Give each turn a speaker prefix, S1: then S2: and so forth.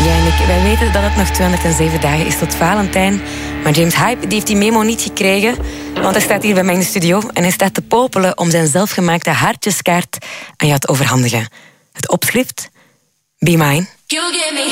S1: Jij en ik, wij weten dat het nog 207 dagen is tot Valentijn. Maar James Hype die heeft die memo niet gekregen. Want hij staat hier bij mij in de studio en hij staat te popelen om zijn zelfgemaakte hartjeskaart aan jou te overhandigen. Het opschrift: Be Mine.
S2: You give me